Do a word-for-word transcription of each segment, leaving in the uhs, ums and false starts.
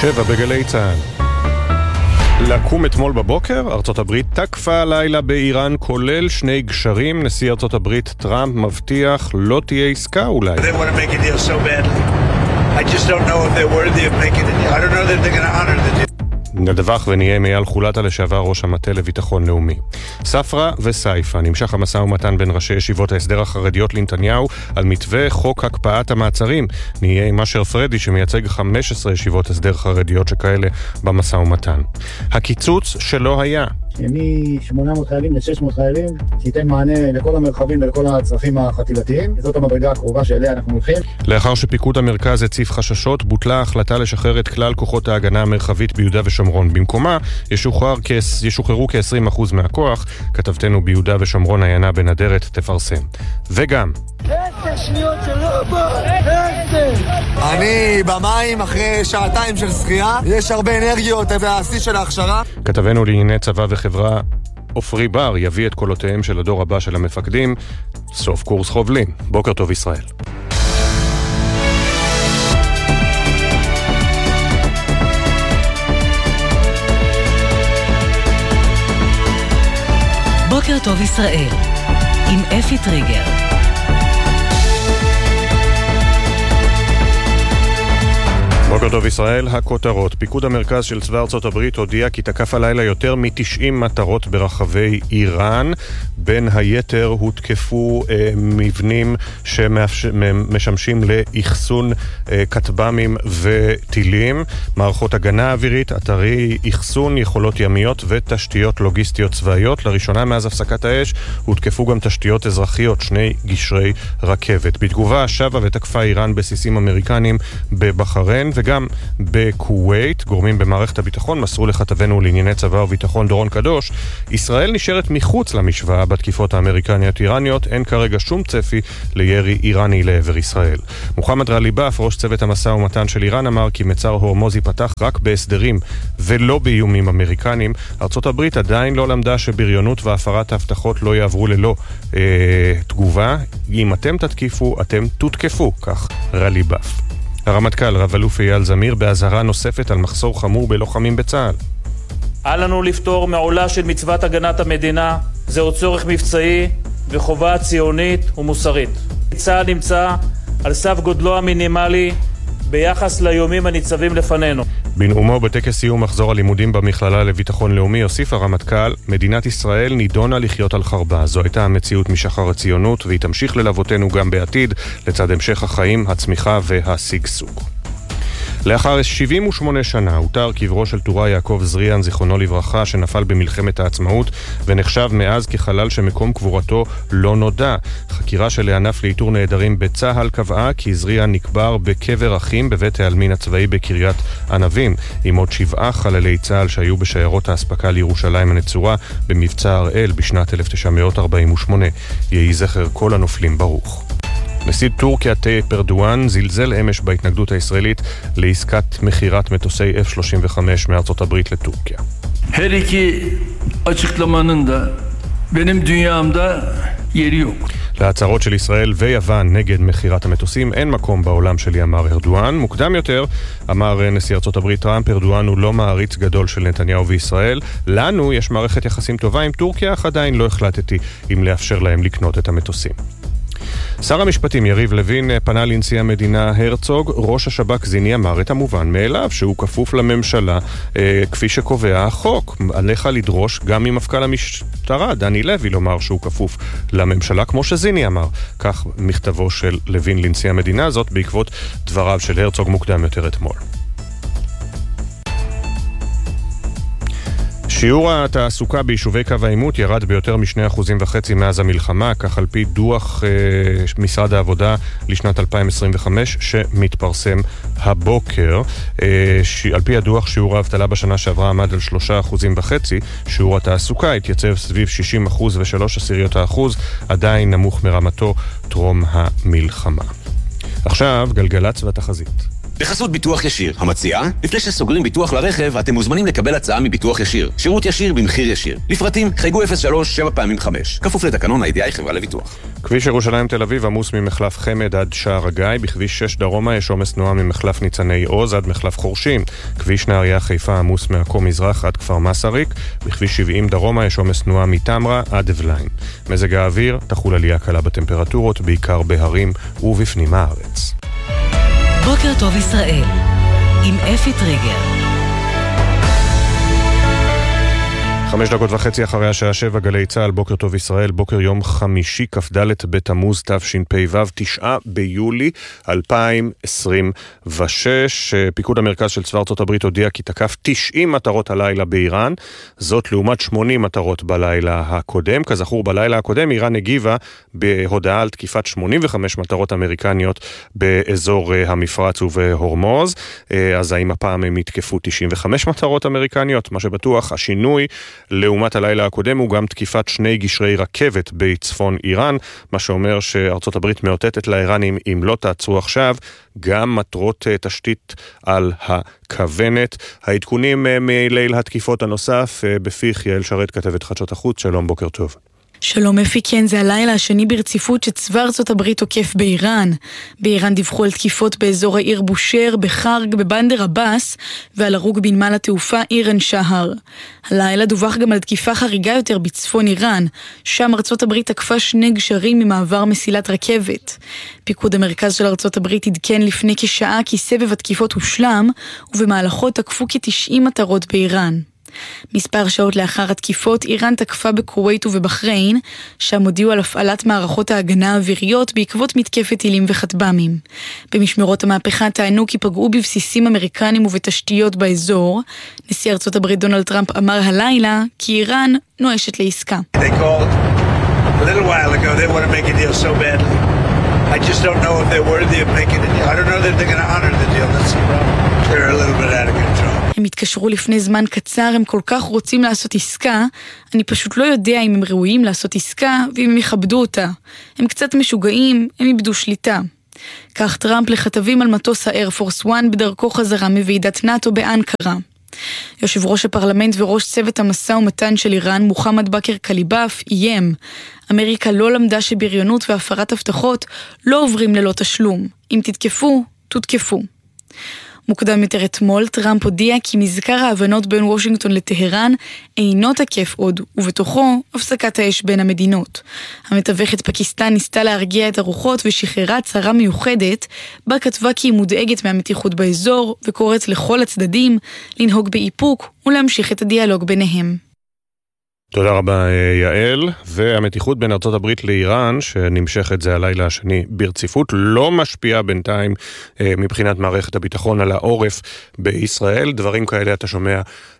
שבע בגלי צה"ל. לקום אתמול בבוקר, ארצות הברית תקפה הלילה באיראן כולל שני גשרים. נשיא ארצות הברית טראמפ מבטיח לא תהיה עסקה אולי. They want to make a deal so badly. I just don't know if they're worthy of making a deal. I don't know that they're going to honor the deal. נדווח ונהיה מייל חולטה לשעבר ראש המטה לביטחון לאומי. ספרה וסייפה, נמשך המשא ומתן בין ראשי ישיבות ההסדר החרדיות לנתניהו על מתווה חוק הקפאת המעצרים. נהיה עם אשר פרדי שמייצג חמש עשרה ישיבות הסדר חרדיות שכאלה במשא ומתן. הקיצוץ שלא היה. מ-שמונה מאות חיילים ל-שש מאות חיילים, שייתן מענה לכל המרחבים ולכל הצרכים החטילתיים. זאת המדרגה הקרובה שאליה אנחנו הולכים. לאחר שפיקוד המרכז הציף חששות, בוטלה ההחלטה לשחרר את כלל כוחות ההגנה המרחבית ביהודה ושומרון. במקומה ישוחרר, ישוחררו כ-עשרים אחוז מהכוח. כתבתנו ביהודה ושומרון עיינה בנדרת תפרסם. וגם עשר שניות שלא בא, עשר! אני במים אחרי שעתיים של שחייה, יש הרבה אנרגיות והשיא של ההכשרה. כתבנו לענייני צבא וחברה אופרי בר יביא את קולותיהם של הדור הבא של המפקדים. סוף קורס חובלים. בוקר טוב ישראל. בוקר טוב ישראל עם אפי טריגר. בוקר טוב ישראל, הכותרות. פיקוד המרכז של צבא ארצות הברית הודיע כי תקף הלילה יותר מ-תשעים מטרות ברחבי איראן. בין היתר הותקפו אה, מבנים שמשמשים לאחסון אה, כטב"מים וטילים, מערכות הגנה אווירית, אתרי אחסון, יכולות ימיות ותשתיות לוגיסטיות צבאיות. לראשונה מאז הפסקת האש הותקפו גם תשתיות אזרחיות, שני גשרי רכבת. בתגובה שבה ותקפה איראן בסיסים אמריקנים בבחריין וגם בקווייט. גורמים במערכת הביטחון מסרו לכתבנו לענייני צבא וביטחון דורון קדוש, ישראל נשארת מחוץ למשוואה בתקיפות האמריקניות איראניות, אין כרגע שום צפי לירי איראני לעבר ישראל. מוחמד רליבאף, ראש צוות המשא ומתן של איראן, אמר כי מצר הורמוז ייפתח רק בהסדרים ולא באיומים אמריקנים. ארצות הברית עדיין לא למדה שבריונות והפרת ההבטחות לא יעברו ללא אה, תגובה. אם אתם תתקיפו, אתם תותקפו, כך רליבאף. הרמטכ"ל רב אלוף אייל זמיר בהזהרה נוספת על מחסור חמור בלוחמים בצה"ל. אל לנו לפתור מעולה של מצוות הגנת המדינה, זהו צורך מבצעי וחובה ציונית ומוסרית. צה"ל נמצא על סף גודלו המינימלי ביחס לאיומים הניצבים לפנינו. בנאומו בטקס סיום מחזור הלימודים במכללה לביטחון לאומי הוסיף הרמטכ"ל, מדינת ישראל נידונה לחיות על חרבה. זו הייתה המציאות משחר הציונות והיא תמשיך ללוותנו גם בעתיד לצד המשך החיים, הצמיחה והשגשוג. לאחר שבעים ושמונה שנה הותר קברו של טורה יעקב זריאן זיכרונו לברכה שנפל במלחמת העצמאות ונחשב מאז כחלל שמקום קבורתו לא נודע. חקירה של הענף לאיתור נעדרים בצהל קבעה כי זריאן נקבר בקבר אחים בבית העלמין הצבאי בקריית ענבים עם עוד שבעה חללי צהל שהיו בשיירות האספקה לירושלים הנצורה במבצע הראל בשנת אלף תשע מאות ארבעים ושמונה. יהי זכר כל הנופלים ברוך. נשיא טורקיה טאיפ ארדואן זלזל אמש בהתנגדות הישראלית לעסקת מחירת מטוסי אף שלושים וחמש מארצות הברית לטורקיה. Her iki açıklamanın da benim dünyamda yeri yok. להצהרות של ישראל ויוון נגד מחירת המטוסים אין מקום בעולם שלי, אמר ארדואן. מוקדם יותר אמר נשיא ארצות הברית טראמפ, ארדואן הוא לא מעריץ גדול של נתניהו וישראל. לנו יש מערכת יחסים טובה עם טורקיה, אך עדיין לא החלטתי אם לאפשר להם לקנות את המטוסים. שר המשפטים יריב לוין פנה לנשיא המדינה הרצוג. ראש השב"כ זיני אמר את המובן מאליו שהוא כפוף לממשלה אה, כפי שקובע החוק. עליך לדרוש גם ממפכ"ל המשטרה דני לוי לומר שהוא כפוף לממשלה כמו שזיני אמר. כך מכתבו של לוין לנשיא המדינה, זאת בעקבות דבריו של הרצוג מוקדם יותר אתמול. שיעור התעסוקה ביישובי קו העימות ירד ביותר משני אחוזים וחצי מאז המלחמה, כך על פי דוח אה, משרד העבודה לשנת אלפיים עשרים וחמש שמתפרסם הבוקר. אה, ש... על פי הדוח שיעור האבטלה בשנה שעברה עמד על שלושה אחוזים וחצי, שיעור התעסוקה התייצב סביב שישים אחוז ושלוש עשיריות האחוז, עדיין נמוך מרמתו טרום המלחמה. עכשיו גלגלצ והתחזית. בחסות ביטוח ישיר, המציעה, לפני שסוגרים ביטוח לרכב, אתם מוזמנים לקבל הצעה מביטוח ישיר. שירות ישיר במחיר ישיר. לפרטים, חייגו אפס שלוש שבע פעמים חמש. כפוף לתקנון ה-איי די איי חברה לביטוח. כביש ירושלים תל אביב עמוס ממחלף חמד עד שער הגיא. בכביש שש דרומה יש עומס תנועה ממחלף ניצני עוז עד מחלף חורשים. כביש נהריה חיפה עמוס מעכו מזרח עד כפר מסריק. בכביש שבעים דרומה יש עומס תנועה מתמרה עד אבליים. מזג האוויר תחול עלייה קלה בטמפרטורות, בעיקר בהרים ובפנים הארץ. בוקר טוב ישראל עם אפי טריגר. חמש דקות וחצי אחרי השעה שבע, גלי צהל, בוקר טוב ישראל, בוקר יום חמישי, כ"ד בתמוז תשפ"ו, תשעה ביולי אלפיים עשרים ושש. פיקוד המרכז של צבא ארצות הברית הודיע כי תקף תשעים מטרות הלילה באיראן, זאת לעומת שמונים מטרות בלילה הקודם. כזכור, בלילה הקודם איראן הגיבה בהודעה על תקיפת שמונים וחמש מטרות אמריקניות באזור המפרץ ובהורמוז. אז האם הפעם הם יתקפו תשעים וחמש מטרות אמריקניות? מה שבטוח, השינוי לעומת הלילה הקודם הוא גם תקיפת שני גשרי רכבת בצפון איראן, מה שאומר שארצות הברית מאותתת לאיראנים, אם לא תעצרו עכשיו, גם מטרות תשתית על הכוונת. העדכונים מליל התקיפות הנוסף בפיך יעל שרת, כתבת חדשות החוץ. שלום, בוקר טוב. שלום אפי, כן, זה הלילה השני ברציפות שצבא ארצות הברית תוקף באיראן. באיראן דיווחו על תקיפות באזור העיר בושר, בחרג, בבנדר עבאס, ועל הרוג בנמל התעופה אירן שהר. הלילה דווח גם על תקיפה חריגה יותר בצפון איראן, שם ארצות הברית תקפה שני גשרים ממעבר מסילת רכבת. פיקוד המרכז של ארצות הברית עדכן לפני כשעה כי סבב התקיפות הושלם, ובמהלכו תקפו כ-תשעים מטרות באיראן. מספר שעות לאחר התקיפות, איראן תקפה בכווית ובבחריין, שם הודיעו על הפעלת מערכות ההגנה האוויריות בעקבות מתקפת טילים וכטב"מים. במשמרות המהפכה טענו כי פגעו בבסיסים אמריקנים ובתשתיות באזור. נשיא ארצות הברית דונלד טראמפ אמר הלילה כי איראן נואשת לעסקה. They called a little while ago. They want to make a deal so badly. I just don't know if they're worthy of making a deal. I don't know that they're going to honor the deal. That's the problem. They're a little bit out of control. הם התקשרו לפני זמן קצר, הם כל כך רוצים לעשות עסקה, אני פשוט לא יודע אם הם ראויים לעשות עסקה ואם הם יכבדו אותה. הם קצת משוגעים, הם איבדו שליטה. כך טראמפ לכתבים על מטוס האייר פורס וואן בדרכו חזרה מוועידת נאטו באנקרה. יושב ראש הפרלמנט וראש צוות המשא ומתן של איראן, מוחמד בכר קליבאף, איים. אמריקה לא למדה שבריונות והפרת הבטחות לא עוברים ללא תשלום. אם תתקפו, תותקפו. מוקדם יותר אתמול, טראמפ הודיע כי מזכר ההבנות בין וושינגטון לטהרן אינו תקף עוד, ובתוכו הפסקת האש בין המדינות. המתווכת פקיסטן ניסתה להרגיע את הרוחות ושחררה הצהרה מיוחדת, בה כתבה כי היא מודאגת מהמתיחות באזור, וקוראת לכל הצדדים לנהוג באיפוק ולהמשיך את הדיאלוג ביניהם. תודה רבה יעל. והמתיחות בין ארצות הברית לאיראן, שנמשכת זה הלילה השני ברציפות, לא משפיעה בינתיים מבחינת מערכת הביטחון על העורף בישראל. דברים כאלה אתה שומע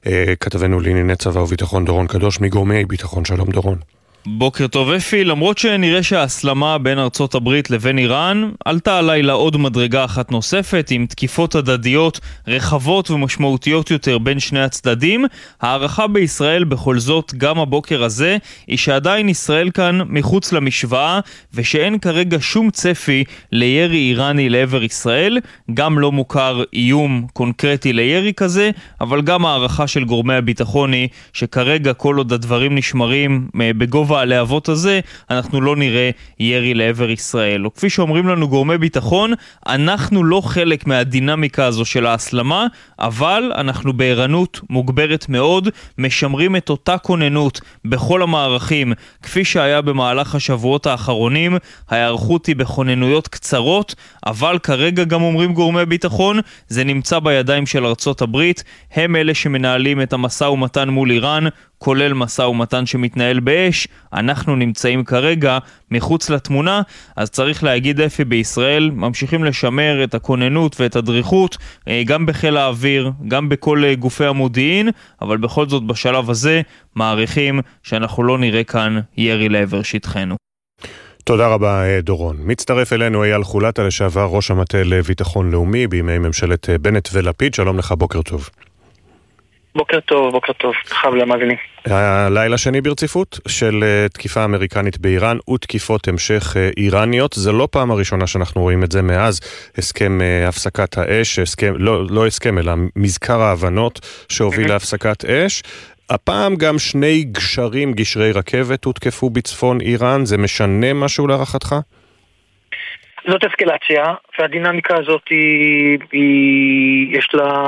כתבנו לענייני צבא וביטחון דורון קדוש מגורמי ביטחון. שלום דורון. בוקר טוב אפי. למרות שנראה שההסלמה בין ארצות הברית לבין איראן עלתה הלילה עוד מדרגה אחת נוספת עם תקיפות הדדיות רחבות ומשמעותיות יותר בין שני הצדדים, הערכה בישראל בכל זאת גם הבוקר הזה היא שעדיין ישראל כאן מחוץ למשוואה ושאין כרגע שום צפי לירי איראני לעבר ישראל, גם לא מוכר איום קונקרטי לירי כזה, אבל גם הערכה של גורמי הביטחון היא שכרגע כל עוד הדברים נשמרים בגובה הלהבות הזה, אנחנו לא נראה ירי לעבר ישראל. או כפי שאומרים לנו גורמי ביטחון, אנחנו לא חלק מהדינמיקה הזו של ההסלמה, אבל אנחנו בערנות מוגברת מאוד, משמרים את אותה כוננות בכל המערכים, כפי שהיה במהלך השבועות האחרונים. ההיערכות היא בכוננויות קצרות, אבל כרגע גם אומרים גורמי ביטחון, זה נמצא בידיים של ארצות הברית, הם אלה שמנהלים את המשא ומתן מול איראן, כולל משא ומתן שמתנהל באש. אנחנו נמצאים כרגע מחוץ לתמונה, אז צריך להגיד אפי, בישראל ממשיכים לשמר את הכוננות ואת הדריכות, גם בחיל האוויר, גם בכל גופי המודיעין, אבל בכל זאת בשלב הזה מעריכים שאנחנו לא נראה כאן ירי לעבר שטחנו. תודה רבה דורון. מצטרף אלינו אייל חולטה, לשעבר ראש המטה לביטחון לאומי בימי ממשלת בנט ולפיד. שלום לך, בוקר טוב. בוקר טוב, בוקר טוב, חב למאזינים. הלילה שני ברציפות של תקיפה אמריקנית באיראן ותקיפות המשך איראניות. זה לא פעם הראשונה שאנחנו רואים את זה מאז הסכם הפסקת האש, הסכם, לא, לא הסכם אלא מזכר ההבנות שהוביל להפסקת אש. הפעם גם שני גשרים, גשרי רכבת הותקפו בצפון איראן. זה משנה משהו להערכתך? זאת אסקלציה, והדינמיקה הזאת היא, היא יש לה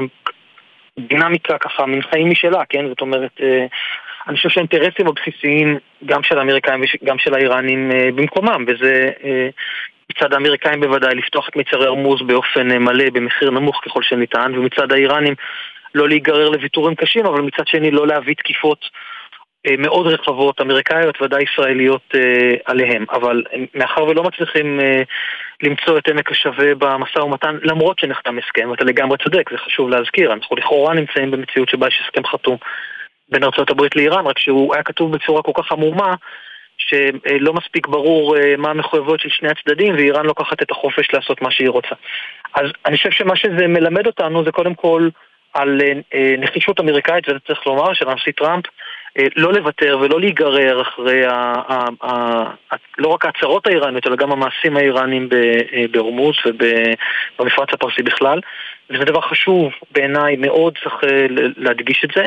דינמיקה ככה, מן חיים משלה, כן? זאת אומרת, אני חושב שהאינטרסים הבסיסיים, גם של האמריקאים וגם של האיראנים, במקומם, וזה מצד האמריקאים בוודאי לפתוח את מצרי הרמוז באופן מלא, במחיר נמוך ככל שניתן, ומצד האיראנים לא להיגרר לוויתורים קשים, אבל מצד שני לא להביא תקיפות מאוד רחבות, אמריקאיות ודאי ישראליות עליהם. אבל מאחר ולא מצליחים למצוא את עמק השווה במשא ומתן, למרות שנחתם הסכם, ואתה לגמרי צודק, זה חשוב להזכיר, אנחנו לכאורה נמצאים במציאות שבה יש הסכם חתום בין ארצות הברית לאיראן, רק שהוא היה כתוב בצורה כל כך עמומה, שלא מספיק ברור מה המחויבות של שני הצדדים, ואיראן לוקחת את החופש לעשות מה שהיא רוצה. אז אני חושב שמה שזה מלמד אותנו זה קודם כל על נחישות אמריקאית, וזה צריך לומר, של הנשיא טראמפ, לא לוותר ולא להיגרר אחרי ה, ה, ה, ה, לא רק ההצהרות האיראניות, אלא גם המעשים האיראנים בהורמוז ובמפרץ הפרסי בכלל. וזה דבר חשוב בעיניי מאוד, צריך להדגיש את זה.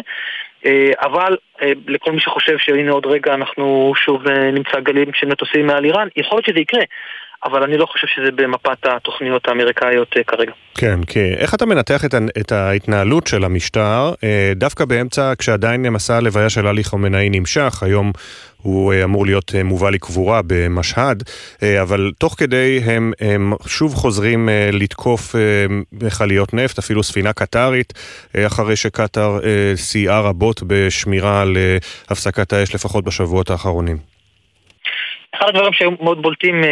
אבל לכל מי שחושב שהנה עוד רגע אנחנו שוב נמצא גלים של מטוסים מעל איראן, יכול להיות שזה יקרה. אבל אני לא חושב שזה במפת התוכניות האמריקאיות כרגע. כן, כי איך אתה מנתח את, את ההתנהלות של המשטר, דווקא באמצע כשעדיין מסע הלוויה של עלי חומנאי נמשך, היום הוא אמור להיות מובא לקבורה במשהד, אבל תוך כדי הם, הם שוב חוזרים לתקוף מכליות נפט, אפילו ספינה קטרית, אחרי שקטר סייעה רבות בשמירה על הפסקת האש לפחות בשבועות האחרונים. אחד הדברים שהיו מאוד בולטים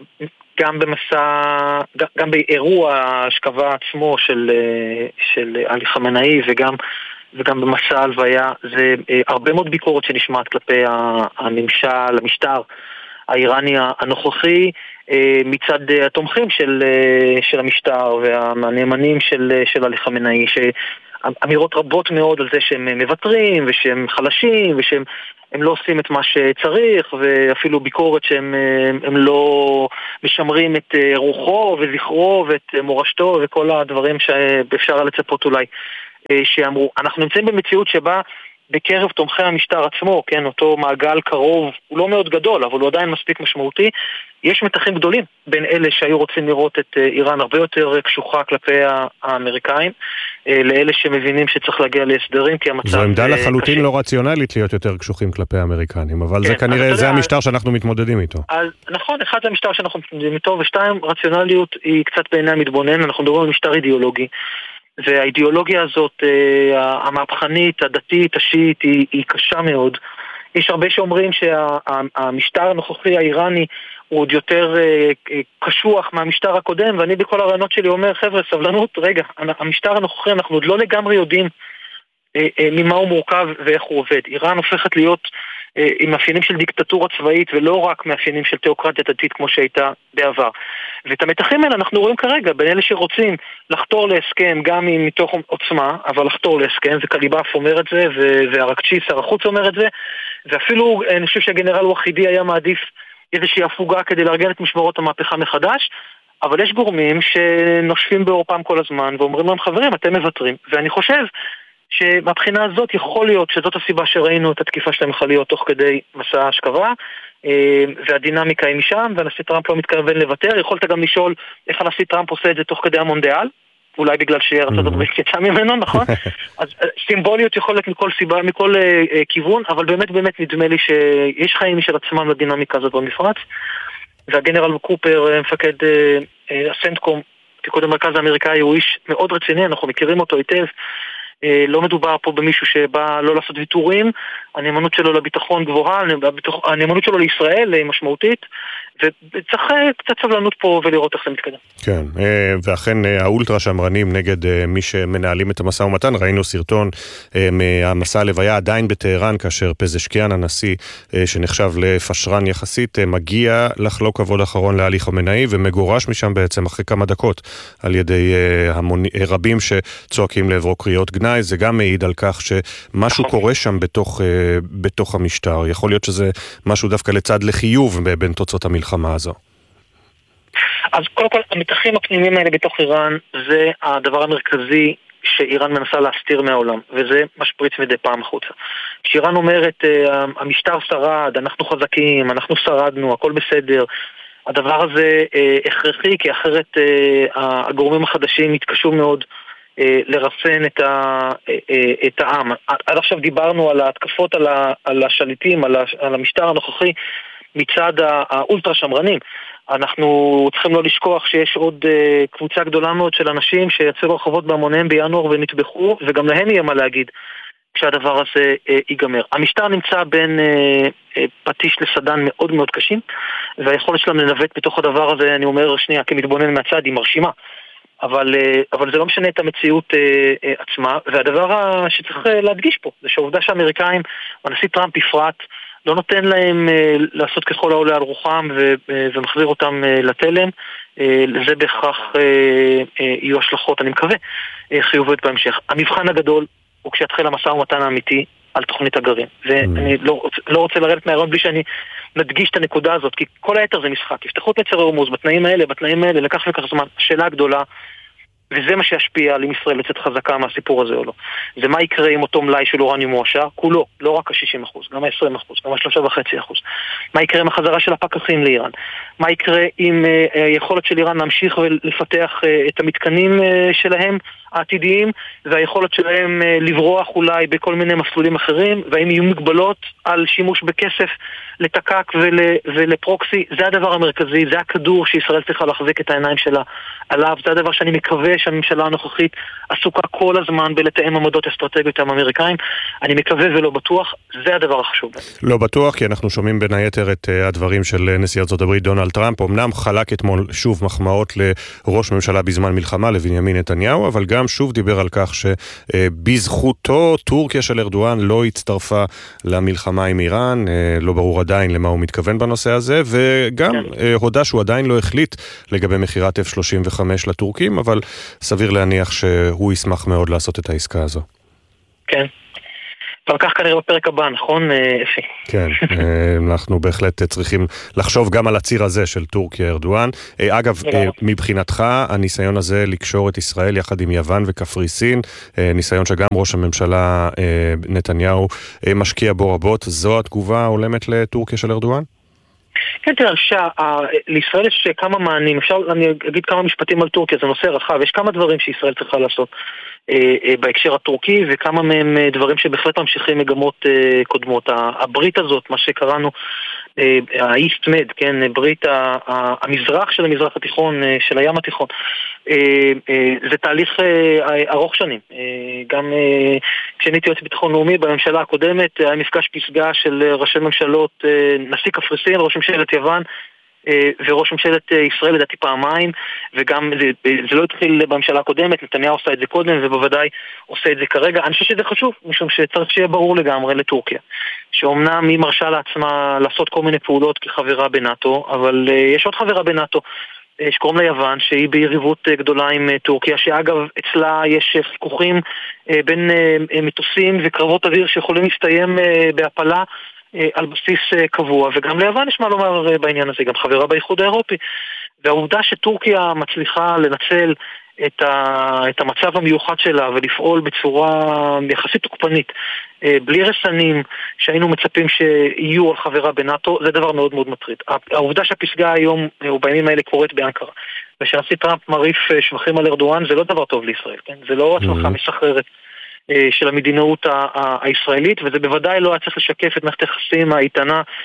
גם במסע, גם, גם באירוע ההשכבה עצמו של, של עלי חמנאי וגם, וגם במסע הלוויה, זה הרבה מאוד ביקורת שנשמעת כלפי הממשל, המשטר האיראני הנוכחי, מצד התומכים של, של המשטר והנאמנים של, של עלי חמנאי, שאמירות רבות מאוד על זה שהם מבטרים ושהם חלשים ושהם הם לא עושים את מה שצריך, ואפילו ביקורת שהם הם לא משמרים את רוחו וזכרו ואת מורשתו וכל הדברים שאפשר לצפות אולי שאמרו. אנחנו נמצאים במציאות שבה בקרב תומכי המשטר עצמו, כן, אותו מעגל קרוב, הוא לא מאוד גדול, אבל הוא עדיין מספיק משמעותי, יש מתחים גדולים בין אלה שהיו רוצים לראות את איראן הרבה יותר קשוחה כלפי האמריקאים, לאלה שמבינים שצריך להגיע להסדרים, כי המצב... זו עמדה לחלוטין לא רציונלית להיות יותר קשוחים כלפי האמריקנים, אבל זה כנראה, זה המשטר שאנחנו מתמודדים איתו. נכון, אחד זה המשטר שאנחנו מתמודדים איתו, ושתיים, רציונליות היא קצת בעיני המתבונן, אנחנו מדברים על משטר אידיאולוגי, והאידיאולוגיה הזאת, המהפכנית, הדתית, השיעית, היא, היא קשה מאוד. יש הרבה שאומרים שהמשטר הנוכחי האיראני הוא עוד יותר קשוח מהמשטר הקודם, ואני בכל הרעיונות שלי אומר, חבר'ה, סבלנות, רגע, המשטר הנוכחי, אנחנו עוד לא לגמרי יודעים ממה הוא מורכב ואיך הוא עובד. איראן הופכת להיות עם מאפיינים של דיקטטורה צבאית, ולא רק מאפיינים של תיאוקרטיה דתית כמו שהייתה בעבר. ואת המתחים האלה אנחנו רואים כרגע, בין אלה שרוצים לחתור להסכם, גם אם מתוך עוצמה, אבל לחתור להסכם, וקליבאף אומר את זה, והרקצ'י, שר החוץ אומר את זה, ואפילו אני חושב שהגנרל וחידי היה מעדיף איזושהי הפוגה כדי לארגן את משמרות המהפכה מחדש, אבל יש גורמים שנושפים באורפם כל הזמן, ואומרים להם, חברים, אתם מבטרים. ואני חושב שמבחינה הזאת יכול להיות שזאת הסיבה שראינו את התקיפה של המכליות תוך כדי מסע ההשכבה, והדינמיקה היא משם, והנשיא טראמפ לא מתכוון לוותר. יכולת גם לשאול איך הנשיא טראמפ עושה את זה תוך כדי המונדיאל, אולי בגלל שארצות הברית יצא ממנו, נכון? אז סימבוליות יכולת מכל סיבה, מכל כיוון, אבל באמת באמת נדמה לי שיש חיים משל עצמם לדינמיקה הזאת במפרץ, והגנרל קופר, מפקד הסנטקום, פיקוד המרכז האמריקאי, הוא איש מאוד רציני, אנחנו מכירים אותו היטב, לא מדובר פה במישהו שבא לא לעשות ויתורים, הנאמנות שלו לביטחון גבוהה, הנאמנות שלו לישראל משמעותית, וצריך קצת סבלנות פה ולראות איך זה מתקדם. כן, ואכן האולטרה שמרנים נגד מי שמנהלים את המשא ומתן, ראינו סרטון מהמסע הלוויה עדיין בטהרן, כאשר פזשקיאן הנשיא שנחשב לפשרן יחסית, מגיע לחלוק כבוד אחרון להליך המנהי, ומגורש משם בעצם אחרי כמה דקות על ידי המוני, רבים שצועקים לעברו קריאות גנאי. זה גם מעיד על כך שמשהו קורה שם בתוך, בתוך המשטר. יכול להיות שזה משהו דווקא לצד לחיוב בין תוצאות המלחמה הזו. אז קודם כל, המתחים הפנימיים האלה בתוך איראן זה הדבר המרכזי שאיראן מנסה להסתיר מהעולם, וזה משפריץ מדי פעם החוצה. כשאיראן אומרת, המשטר שרד, אנחנו חזקים, אנחנו שרדנו, הכל בסדר, הדבר הזה הכרחי, כי אחרת הגורמים החדשים יתקשו מאוד לרסן את, ה, את העם. עד עכשיו דיברנו על ההתקפות על, ה, על השליטים, על, ה, על המשטר הנוכחי מצד האולטרה שמרנים. אנחנו צריכים לא לשכוח שיש עוד קבוצה גדולה מאוד של אנשים שיצאו רחובות בהמוניהם בינואר ונטבחו, וגם להם יהיה מה להגיד כשהדבר הזה ייגמר. המשטר נמצא בין פטיש לסדן מאוד מאוד קשים, והיכולת שלהם לנווט בתוך הדבר הזה, אני אומר שנייה, כמתבונן מהצד, היא מרשימה. אבל, אבל זה לא משנה את המציאות עצמה, והדבר שצריך להדגיש פה, זה שהעובדה שהאמריקאים, הנשיא טראמפ בפרט, לא נותן להם לעשות ככל העולה על רוחם ומחזיר אותם לתלם, לזה בהכרח יהיו השלכות, אני מקווה, חיוביות בהמשך. המבחן הגדול הוא כשיתחיל המשא ומתן האמיתי על תוכנית הגרעין, ואני לא, לא רוצה לרדת מהרעיון בלי שאני מדגיש את הנקודה הזאת, כי כל היתר זה משחק, יפתחו את מצר הרמוז בתנאים האלה, בתנאים האלה, לקח וכך זמן, שאלה הגדולה, וזה מה שישפיע על אם ישראל לצאת חזקה מהסיפור הזה או לא. זה מה יקרה עם אותו מלאי של אורניום מועשר, כולו, לא רק ה-שישים אחוז, גם ה-עשרים אחוז, גם ה-שלוש נקודה חמש אחוז. מה יקרה עם החזרה של הפקחים לאיראן? מה יקרה עם uh, היכולת של איראן להמשיך ולפתח uh, את המתקנים uh, שלהם העתידיים, והיכולת שלהם uh, לברוח אולי בכל מיני מסלולים אחרים, והאם יהיו מגבלות על שימוש בכסף לתקק ול, ולפרוקסי. זה הדבר המרכזי, זה הכדור שישראל צריכה להחזיק את העיניים שלה עליו, זה הדבר שאני מקווה שהממשלה הנוכחית עסוקה כל הזמן בלתאם עמדות אסטרטגיות עם האמריקאים. אני מקווה ולא בטוח, זה הדבר החשוב. לא בטוח, כי אנחנו שומעים בין היתר את הדברים של נשיא ארצות הברית דונלד טראמפ. אמנם חלק אתמול שוב מחמאות לראש ממשלה בזמן מלחמה, לבנימין נתניהו, אבל גם שוב דיבר על כך שבזכותו טורקיה של ארדואן לא הצטרפה למלחמה עם איראן, לא ברור עדיין למה הוא מתכוון בנושא הזה, וגם הודע שהוא עדיין לא החליט לגבי מחירת אף שלושים וחמש לטורקים, אבל סביר להניח שהוא ישמח מאוד לעשות את העסקה הזו. כן. אבל כך כנראה בפרק הבא, נכון, אפי? כן, אנחנו בהחלט צריכים לחשוב גם על הציר הזה של טורקיה ארדואן. אגב, מבחינתך, הניסיון הזה לקשור את ישראל יחד עם יוון וקפריסין, ניסיון שגם ראש הממשלה נתניהו משקיע בו רבות, זו התגובה העולמת לטורקיה של ארדואן? כן, תראה, לישראל יש כמה מענים, אפשר, אני אגיד כמה משפטים על טורקיה, זה נושא רחב, יש כמה דברים שישראל צריכה לעשות בהקשר הטורקי, וכמה מהם דברים שבהחלט ממשיכים מגמות קודמות. הברית הזאת, מה שקראנו, האיסט מד, כן, ברית המזרח של המזרח התיכון, של הים התיכון, זה תהליך ארוך שנים. גם כשהייתי יועץ ביטחון לאומי בממשלה הקודמת, היה מפגש פסגה של ראשי ממשלות, נשיא קפריסין, ראש ממשלת יוון, וראש ממשלת ישראל לדעתי פעמיים, וגם זה, זה לא התחיל בממשלה הקודמת, נתניהו עושה את זה קודם ובוודאי עושה את זה כרגע. אני חושב שזה חשוב, משום שצריך שיהיה ברור לגמרי לטורקיה, שאומנם היא מרשה לעצמה לעשות כל מיני פעולות כחברה בנאטו, אבל יש עוד חברה בנאטו שקוראים לה יוון, שהיא ביריבות גדולה עם טורקיה, שאגב אצלה יש חיכוכים בין מטוסים וקרבות אוויר שיכולים להסתיים בהפלה על בסיס קבוע, וגם ליוון יש מה לומר בעניין הזה, גם חברה באיחוד האירופי. והעובדה שטורקיה מצליחה לנצל את, ה, את המצב המיוחד שלה ולפעול בצורה יחסית תוקפנית, בלי רסנים שהיינו מצפים שיהיו על חברה בנאטו, זה דבר מאוד מאוד מטריד. העובדה שהפסגה היום או בימים האלה קורית באנקרה, ושהנשיא טראמפ מריף שבחים על ארדואן, זה לא דבר טוב לישראל, כן? זה לא הצלחה מסחררת של המדינאות הישראלית, וזה בוודאי לא היה צריך לשקף את מערכת היחסים האיתנה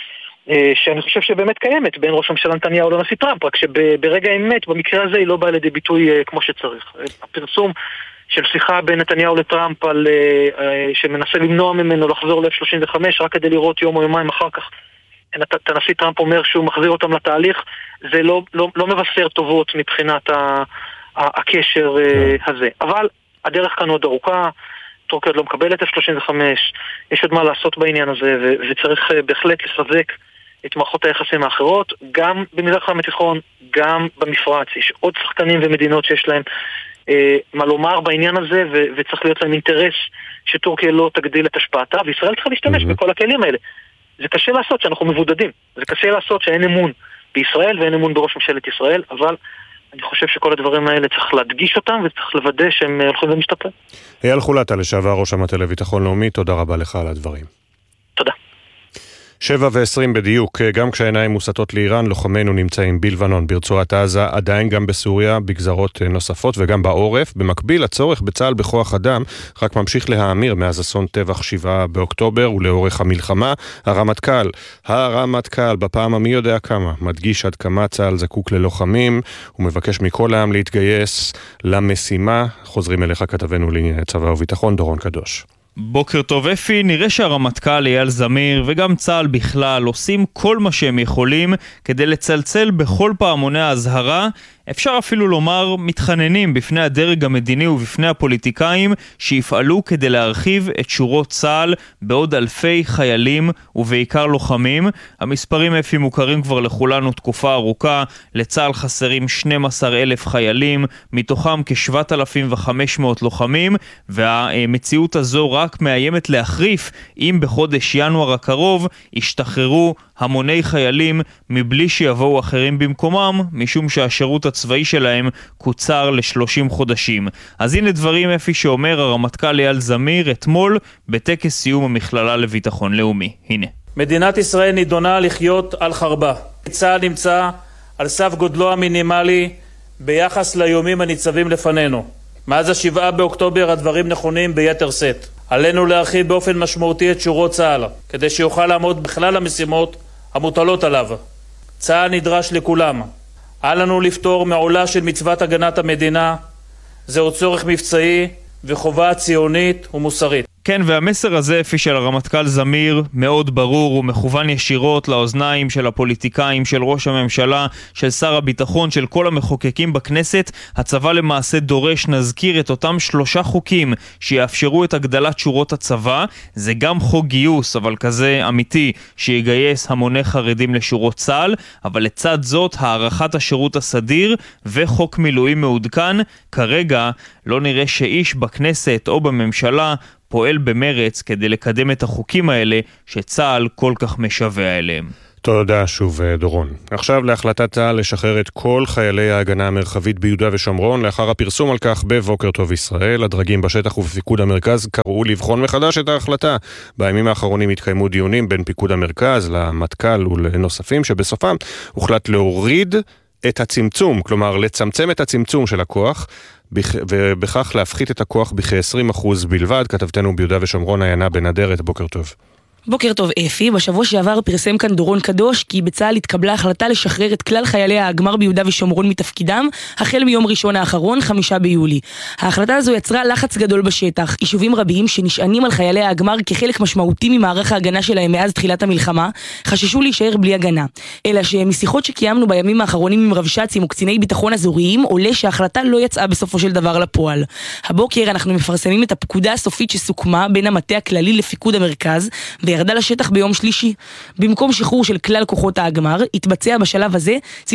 שאני חושב שבאמת קיימת בין ראש הממשלה נתניהו לנשיא טראמפ, רק שברגע האמת, במקרה הזה היא לא באה לידי ביטוי כמו שצריך. הפרסום של שיחה בין נתניהו לטראמפ על, שמנסה למנוע ממנו לחזור ל-אף שלושים וחמש רק כדי לראות יום או יומיים אחר כך את הנשיא טראמפ אומר שהוא מחזיר אותם לתהליך, זה לא, לא, לא מבשר טובות מבחינת ה, ה, הקשר הזה. אבל הדרך כאן עוד ארוכה, טורקיה עוד לא מקבלת אף שלושים וחמש, יש עוד מה לעשות בעניין הזה, ו- וצריך בהחלט לחזק את מערכות היחסים האחרות, גם במזרח הים התיכון, גם במפרץ. יש עוד שחקנים ומדינות שיש להם אה, מה לומר בעניין הזה, ו- וצריך להיות להם אינטרס שטורקיה לא תגדיל את השפעתה, וישראל צריכה להשתמש mm-hmm. בכל הכלים האלה. זה קשה לעשות שאנחנו מבודדים, זה קשה לעשות שאין אמון בישראל ואין אמון בראש ממשלת ישראל, אבל אני חושב שכל הדברים האלה צריך להדגיש אותם וצריך לוודא שהם הולכים ומשתפרים. אייל חולתה, לשעבר ראש המטה לביטחון לאומי, תודה רבה לך על הדברים. תודה. שבע ועשרים בדיוק, גם כשהעיניים מוסטות לאיראן, לוחמינו נמצאים בלבנון, ברצועת עזה, עדיין גם בסוריה, בגזרות נוספות וגם בעורף. במקביל, הצורך בצה"ל בכוח אדם רק ממשיך להאמיר מאז אסון טבח שבעה באוקטובר ולאורך המלחמה. הרמטכ"ל, הרמטכ"ל, בפעם המי יודע כמה, מדגיש עד כמה צה"ל זקוק ללוחמים, הוא מבקש מכל העם להתגייס למשימה. חוזרים אליך כתבנו לענייני צבא וביטחון, דורון קדוש. בוקר טוב אפי, נראה שהרמטכ"ל אייל זמיר וגם צה"ל בכלל עושים כל מה שהם יכולים כדי לצלצל בכל פעמוני ההזהרה, אפשר אפילו לומר מתחננים בפני הדרג המדיני ובפני הפוליטיקאים שיפעלו כדי להרחיב את שורות צה"ל בעוד אלפי חיילים ובעיקר לוחמים. המספרים אפי מוכרים כבר לכולנו תקופה ארוכה, לצה"ל חסרים שנים עשר אלף חיילים, מתוכם כ-שבעת אלפים וחמש מאות לוחמים, והמציאות הזו רק מאיימת להחריף אם בחודש ינואר הקרוב ישתחררו המוני חיילים מבלי שיבואו אחרים במקומם, משום שהשירות הצבאי שלהם קוצר ל-שלושים חודשים. אז הנה דברים אפי שאומר הרמטכ"ל אייל זמיר אתמול בטקס סיום המכללה לביטחון לאומי. הנה. מדינת ישראל נידונה לחיות על חרבה. צה"ל נמצא על סף גודלו המינימלי ביחס לאיומים הניצבים לפנינו. מאז השבעה באוקטובר הדברים נכונים ביתר שאת. עלינו להרחיב באופן משמעותי את שורות צה"ל, כדי שיוכל לעמוד בכלל המשימות המוטלות עליו. צה"ל נדרש לכולם. אל לנו לפתור מעולה של מצוות הגנת המדינה. זהו צורך מבצעי וחובה ציונית ומוסרית. כן, והמסר הזה אפי של הרמטכ"ל זמיר מאוד ברור ומכוון ישירות לאוזניים של הפוליטיקאים, של ראש הממשלה, של שר הביטחון, של כל המחוקקים בכנסת. הצבא למעשה דורש, נזכיר, את אותם שלושה חוקים שיאפשרו את הגדלת שורות הצבא. זה גם חוק גיוס, אבל כזה אמיתי, שיגייס המוני חרדים לשורות צה"ל, אבל לצד זאת הערכת השירות הסדיר וחוק מילואים מעודכן. כרגע לא נראה שאיש בכנסת או בממשלה פועל במרץ כדי לקדם את החוקים האלה שצה"ל כל כך משווה אליהם. תודה שוב דורון. עכשיו להחלטת צה"ל לשחרר את כל חיילי ההגנה המרחבית ביהודה ושומרון. לאחר הפרסום על כך בבוקר טוב ישראל, הדרגים בשטח ובפיקוד המרכז קראו לבחון מחדש את ההחלטה. בימים האחרונים התקיימו דיונים בין פיקוד המרכז למטכ"ל ולנוספים, שבסופם הוחלט להוריד את הצמצום, כלומר לצמצם את הצמצום של הכוח, ובכך להפחית את הכוח בכ-עשרים אחוז בלבד. כתבתנו ביהודה ושומרון עיינה בן אדרת, בוקר טוב. בוקר טוב אפי, בשבוע שעבר פרסם כאן דורון קדוש כי בצה"ל התקבלה החלטה לשחרר את כלל חיילי ההגמר ביהודה ושומרון מתפקידם החל מיום ראשון האחרון, חמישה ביולי. ההחלטה הזו יצרה לחץ גדול בשטח. יישובים רבים שנשענים על חיילי ההגמר כחלק משמעותי ממערך ההגנה שלהם מאז תחילת המלחמה חששו להישאר בלי הגנה. אלא שמשיחות שקיימנו בימים האחרונים עם רבש"צים וקציני ביטחון אזוריים עולה שההחלטה לא יצאה בסופו של דבר לפועל. הבוקר אנחנו מפרסמים את הפקודה הסופית שסוכמה בין המטה הכללי לפיקוד המרכז וירדה לשטח ביום שלישי. במקום שחרור של כלל כוחות ההגמר, התבצע בשלב הזה